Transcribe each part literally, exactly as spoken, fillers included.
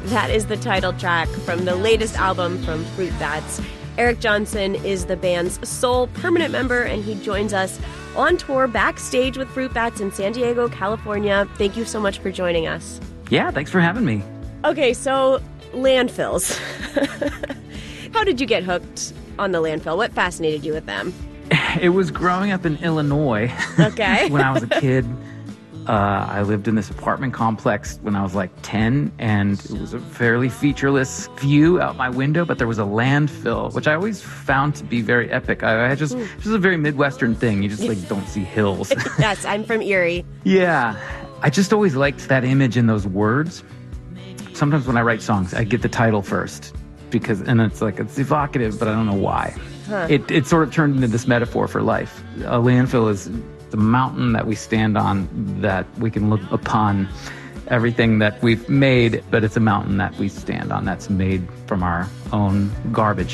That is the title track from the latest album from Fruit Bats. Eric Johnson is the band's sole permanent member, and he joins us on tour backstage with Fruit Bats in San Diego, California. Thank you so much for joining us. Yeah, thanks for having me. Okay, so landfills. How did you get hooked on the landfill? What fascinated you with them? It was growing up in Illinois. Okay. When I was a kid. Uh, I lived in this apartment complex when I was like ten, and it was a fairly featureless view out my window, but there was a landfill, which I always found to be very epic. I, I just, mm. This is a very Midwestern thing. You just like don't see hills. Yes, I'm from Erie. Yeah. I just always liked that image and those words. Sometimes when I write songs, I get the title first because, and it's like, it's evocative, but I don't know why. Huh. It, it sort of turned into this metaphor for life. A landfill is the mountain that we stand on, that we can look upon everything that we've made, but it's a mountain that we stand on that's made from our own garbage.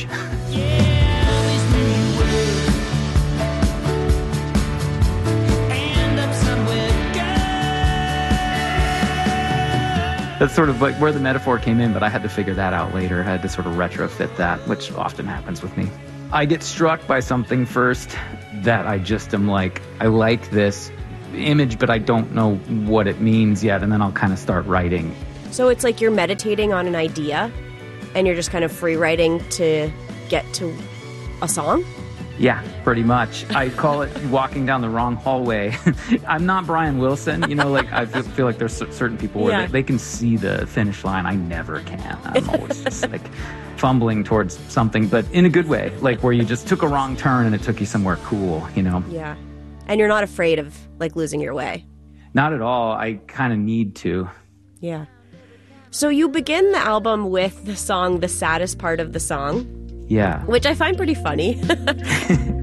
That's sort of like where the metaphor came in, but I had to figure that out later. I had to sort of retrofit that, which often happens with me. I get struck by something first that I just am like, I like this image, but I don't know what it means yet, and then I'll kind of start writing. So it's like you're meditating on an idea, and you're just kind of free writing to get to a song? Yeah, pretty much. I call it walking down the wrong hallway. I'm not Brian Wilson, you know, like I feel, feel like there's certain people where yeah. they, they can see the finish line. I never can. I'm always just like fumbling towards something, but in a good way, like where you just took a wrong turn and it took you somewhere cool, you know? Yeah. And you're not afraid of like losing your way? Not at all. I kind of need to. Yeah. So you begin the album with the song, The Saddest Part of the Song. Yeah. Which I find pretty funny.